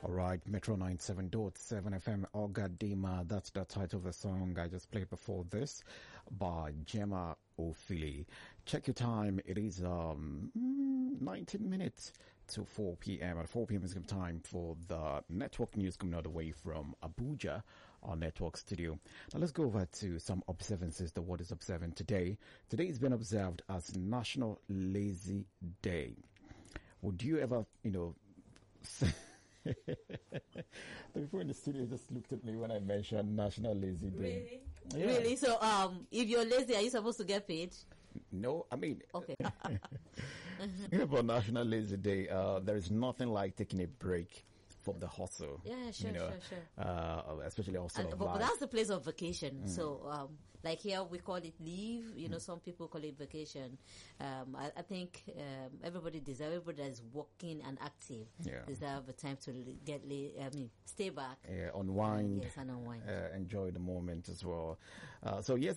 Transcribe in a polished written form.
Alright, Metro 97.7 FM, Ogadima, that's the title of the song I just played before this by Gemma Ophili. Check your time, it is 19 minutes to 4 p.m. At 4 p.m. is good time for the network news coming all the way from Abuja, our network studio. Now let's go over to some observances the world is observing today. Today has been observed as National Lazy Day. Would you ever, the people in the studio just looked at me when I mentioned National Lazy Day. Really? Yeah. Really? So, if you're lazy, are you supposed to get paid? No, I mean, Okay. thinking about National Lazy Day, there is nothing like taking a break from the hustle. Yeah, sure. Especially hustle of But life. that's the place of vacation. So, like here we call it leave. Some people call it vacation. I think everybody that is working and active deserve a time to stay back. Unwind. Yes, and unwind. Enjoy the moment as well. So yes,